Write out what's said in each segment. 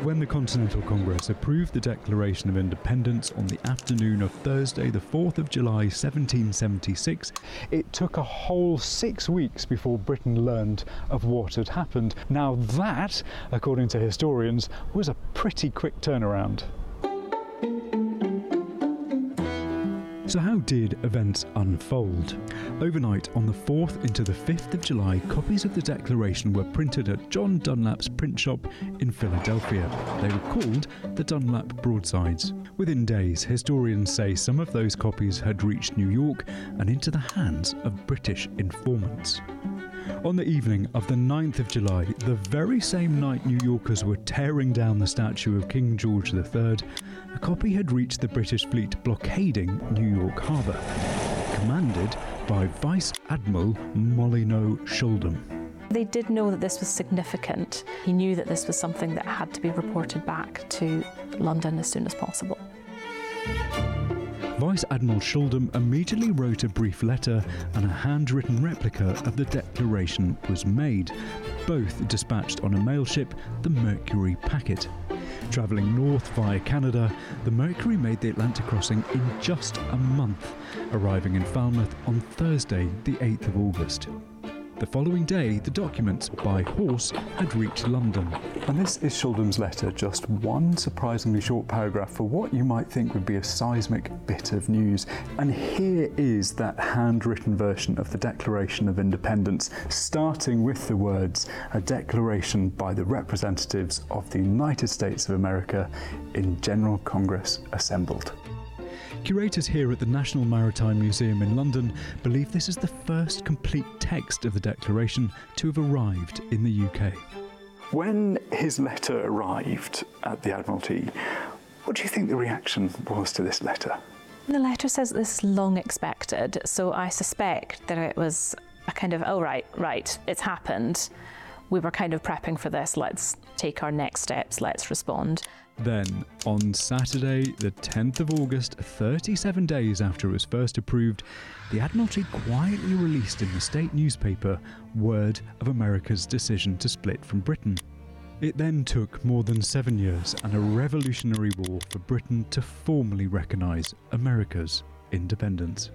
When the Continental Congress approved the Declaration of Independence on the afternoon of Thursday, the 4th of July, 1776, it took a whole 6 weeks before Britain learned of what had happened. Now that, according to historians, was a pretty quick turnaround. So how did events unfold? Overnight, on the 4th into the 5th of July, copies of the Declaration were printed at John Dunlap's print shop in Philadelphia. They were called the Dunlap Broadsides. Within days, historians say some of those copies had reached New York and into the hands of British informants. On the evening of the 9th of July, the very same night New Yorkers were tearing down the statue of King George III, a copy had reached the British fleet blockading New York Harbour, commanded by Vice Admiral Molyneux Schuldum. They did know that this was significant. He knew that this was something that had to be reported back to London as soon as possible. Vice Admiral Schuldum immediately wrote a brief letter, and a handwritten replica of the Declaration was made, both dispatched on a mail ship, the Mercury Packet. Travelling north via Canada, the Mercury made the Atlantic crossing in just a month, arriving in Falmouth on Thursday, the 8th of August. The following day, the documents, by horse, had reached London. And this is Schuldum's letter, just one surprisingly short paragraph for what you might think would be a seismic bit of news. And here is that handwritten version of the Declaration of Independence, starting with the words, "A declaration by the representatives of the United States of America in General Congress assembled." Curators here at the National Maritime Museum in London believe this is the first complete text of the Declaration to have arrived in the UK. When his letter arrived at the Admiralty, what do you think the reaction was to this letter? The letter says this is long expected, so I suspect that it was a kind of, oh right, it's happened. We were kind of prepping for this, let's take our next steps, let's respond. Then, on Saturday, the 10th of August, 37 days after it was first approved, the Admiralty quietly released in the state newspaper word of America's decision to split from Britain. It then took more than 7 years and a revolutionary war for Britain to formally recognise America's independence.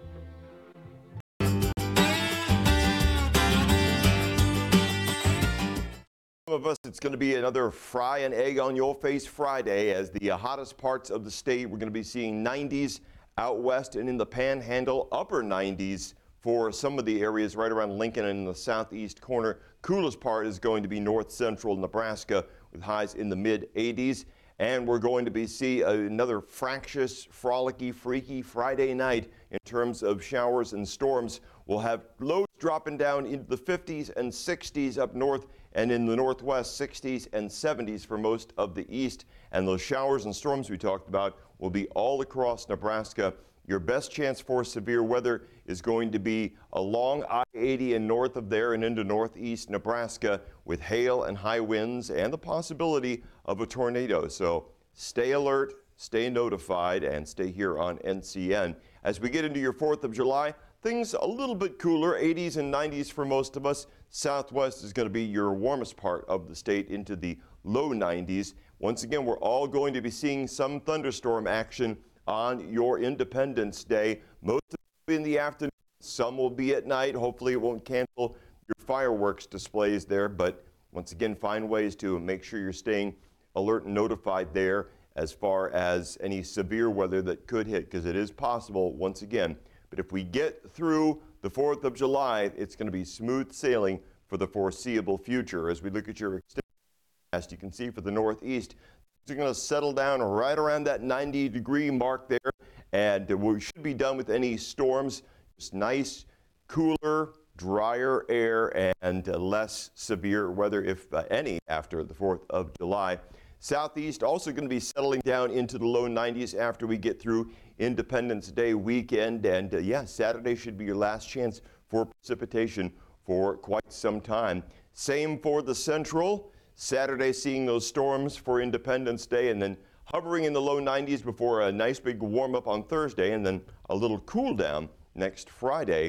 Of us, it's going to be another fry an egg on your face Friday, as the hottest parts of the state, we're going to be seeing 90s out west and in the Panhandle, upper 90s for some of the areas right around Lincoln and in the southeast corner. Coolest part is going to be north central Nebraska with highs in the mid 80s. And we're going to be see another fractious, frolicky, freaky Friday night in terms of showers and storms. We'll have lows dropping down into the 50s and 60s up north, and in the northwest, 60s and 70s for most of the east. And those showers and storms we talked about will be all across Nebraska. Your best chance for severe weather is going to be along I-80 and north of there and into northeast Nebraska with hail and high winds and the possibility of a tornado. So stay alert, stay notified, and stay here on NCN. As we get into your 4th of July, things a little bit cooler, 80s and 90s for most of us. Southwest is going to be your warmest part of the state into the low 90s. Once again, we're all going to be seeing some thunderstorm action on your Independence Day. Most of it will be in the afternoon, some will be at night. Hopefully it won't cancel your fireworks displays there, but once again, find ways to make sure you're staying alert and notified there as far as any severe weather that could hit, because it is possible once again. But if we get through the 4th of July, it's going to be smooth sailing for the foreseeable future. As we look at your extended forecast, you can see for the northeast, they're going to settle down right around that 90-degree mark there, and we should be done with any storms. Just nice, cooler, drier air and less severe weather, if any, after the 4th of July. Southeast also going to be settling down into the low 90s after we get through Independence Day weekend. And yeah, Saturday should be your last chance for precipitation for quite some time. Same for the central. Saturday seeing those storms for Independence Day, and then hovering in the low 90s before a nice big warm up on Thursday, and then a little cool down next Friday.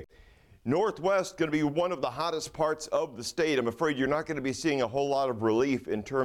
Northwest going to be one of the hottest parts of the state. I'm afraid you're not going to be seeing a whole lot of relief in terms